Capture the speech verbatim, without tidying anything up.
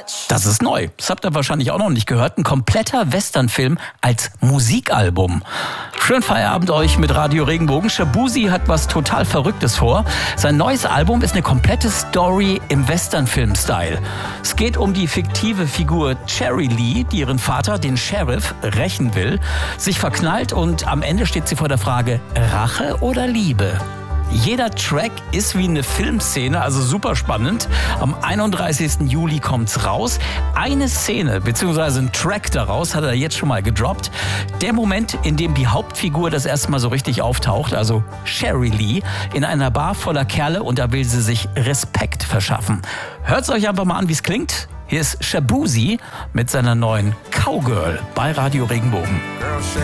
Das ist neu. Das habt ihr wahrscheinlich auch noch nicht gehört. Ein kompletter Westernfilm als Musikalbum. Schönen Feierabend euch mit Radio Regenbogen. Shaboozey hat was total Verrücktes vor. Sein neues Album ist eine komplette Story im Westernfilm-Style. Es geht um die fiktive Figur Cherry Lee, die ihren Vater, den Sheriff, rächen will, sich verknallt und am Ende steht sie vor der Frage, Rache oder Liebe? Jeder Track ist wie eine Filmszene, also super spannend. Am einunddreißigsten Juli kommt's raus. Eine Szene bzw. ein Track daraus hat er jetzt schon mal gedroppt. Der Moment, in dem die Hauptfigur das erste Mal so richtig auftaucht, also Cherry Lee, in einer Bar voller Kerle und da will sie sich Respekt verschaffen. Hört's euch einfach mal an, wie es klingt. Hier ist Shaboozey mit seiner neuen Cowgirl bei Radio Regenbogen.